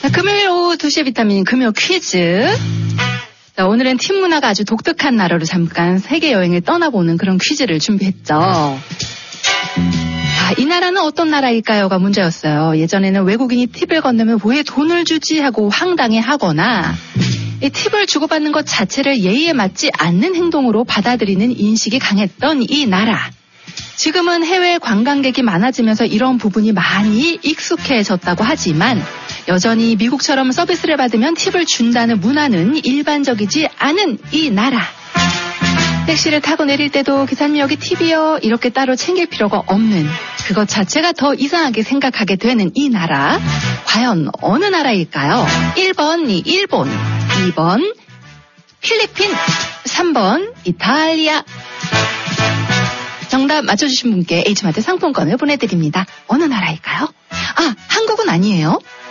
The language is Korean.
자, 금요일 오후 2시에 비타민 금요 퀴즈. 자, 오늘은 팀 문화가 아주 독특한 나라로 잠깐 세계 여행을 떠나보는 그런 퀴즈를 준비했죠. 이 나라는 어떤 나라일까요가 문제였어요. 예전에는 외국인이 팁을 건네면 왜 돈을 주지 하고 황당해 하거나 이 팁을 주고받는 것 자체를 예의에 맞지 않는 행동으로 받아들이는 인식이 강했던 이 나라. 지금은 해외 관광객이 많아지면서 이런 부분이 많이 익숙해졌다고 하지만 여전히 미국처럼 서비스를 받으면 팁을 준다는 문화는 일반적이지 않은 이 나라. 택시를 타고 내릴 때도 기사님 여기 팁이요 이렇게 따로 챙길 필요가 없는 그것 자체가 더 이상하게 생각하게 되는 이 나라. 과연 어느 나라일까요? 1번 일본, 2번 필리핀, 3번 이탈리아. 정답 맞춰주신 분께 H마트 상품권을 보내드립니다. 어느 나라일까요? 한국은 아니에요.